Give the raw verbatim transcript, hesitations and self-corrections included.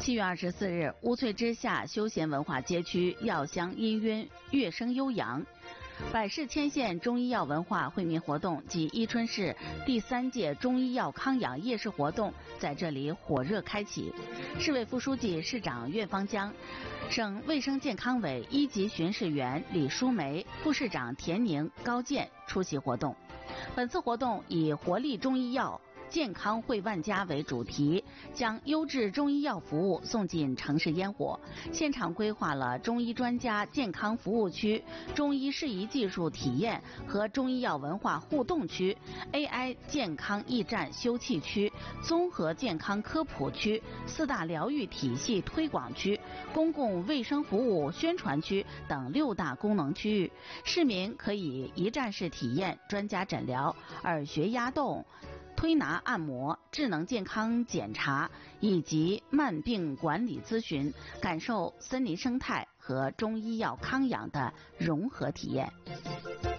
七月二十四日，乌翠之下休闲文化街区药香氤氲，乐声悠扬。百世千县中医药文化惠民活动及伊春市第三届中医药康养夜市活动在这里火热开启。市委副书记、市长苑方江、省卫生健康委一级巡视员李淑梅、副市长田宁、高健出席活动。本次活动以活力中医药健康惠万家为主题，将优质中医药服务送进城市烟火。现场规划了中医专家健康服务区、中医适宜技术体验和中医药文化互动区、A I 健康驿站休憩区、综合健康科普区、四大疗愈体系推广区、公共卫生服务宣传区等六大功能区域。市民可以一站式体验专家诊疗、耳穴压动、推拿按摩、智能健康检查以及慢病管理咨询，感受森林生态和中医药康养的融合体验。